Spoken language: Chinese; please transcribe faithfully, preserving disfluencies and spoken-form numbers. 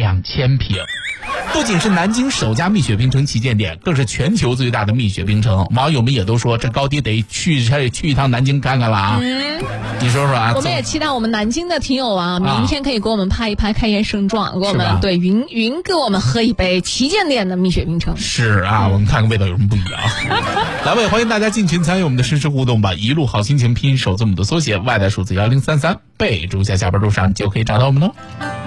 两千平。不仅是南京首家蜜雪冰城旗舰店，更是全球最大的蜜雪冰城。网友们也都说，这高低得去去一趟南京看看了啊！嗯、你说说啊？ 我们也期待我们南京的听友啊，明天可以给我们拍一拍开业盛状，给我们对云云给我们喝一杯旗舰店的蜜雪冰城。 是啊，我们看看味道有什么不一样。来吧，也欢迎大家进群参与我们的实时互动吧！一路好心情拼音首字母的缩写，外带数字幺零三三，备注下下班路上就可以找到我们喽。